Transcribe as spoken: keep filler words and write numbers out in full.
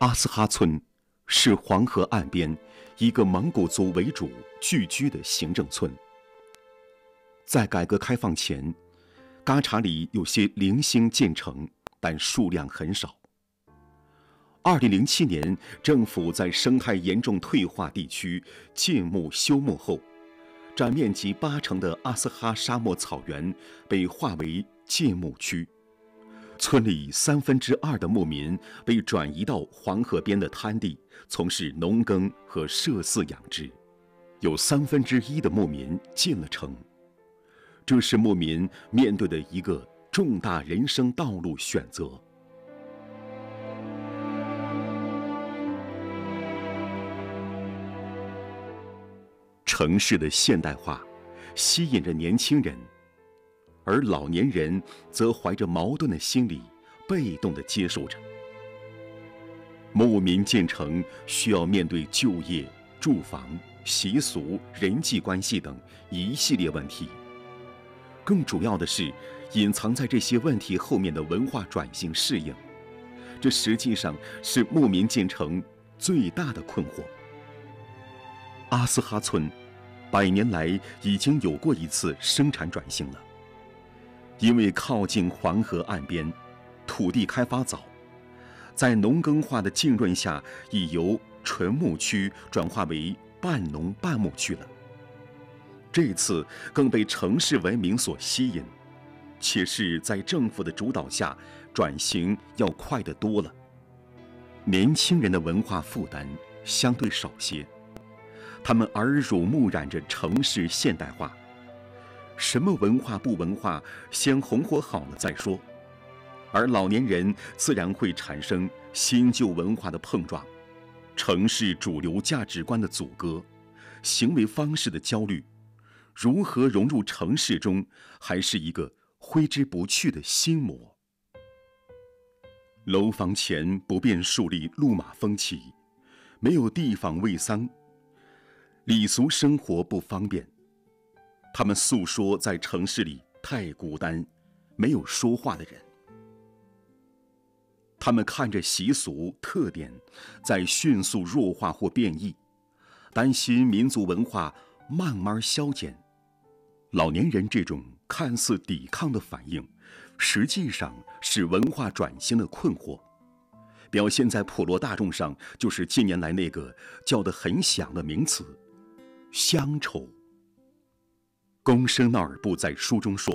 阿斯哈村是黄河岸边一个蒙古族为主聚居的行政村。在改革开放前，嘎查里有些零星建成，但数量很少。二零零七年，政府在生态严重退化地区建牧休牧后，占面积八成的阿斯哈沙漠草原被划为建牧区，村里三分之二的牧民被转移到黄河边的滩地，从事农耕和涉饲养殖，有三分之一的牧民进了城。这是牧民面对的一个重大人生道路选择。城市的现代化吸引着年轻人，而老年人则怀着矛盾的心理，被动地接受着。牧民进城需要面对就业、住房、习俗、人际关系等一系列问题。更主要的是，隐藏在这些问题后面的文化转型适应，这实际上是牧民进城最大的困惑。阿斯哈村百年来已经有过一次生产转型了，因为靠近黄河岸边，土地开发早，在农耕化的浸润下，已由纯牧区转化为半农半牧区了。这次更被城市文明所吸引，且是在政府的主导下，转型要快得多了。年轻人的文化负担相对少些，他们耳濡目染着城市现代化，什么文化不文化，先红火好了再说。而老年人自然会产生新旧文化的碰撞，城市主流价值观的阻隔，行为方式的焦虑，如何融入城市中，还是一个挥之不去的心魔。楼房前不便树立路马风旗，没有地方喂丧，礼俗生活不方便。他们诉说在城市里太孤单，没有说话的人。他们看着习俗特点在迅速弱化或变异，担心民族文化慢慢消减。老年人这种看似抵抗的反应，实际上是文化转型的困惑，表现在普罗大众上，就是近年来那个叫得很响的名词——乡愁。宫生纳尔布在书中说，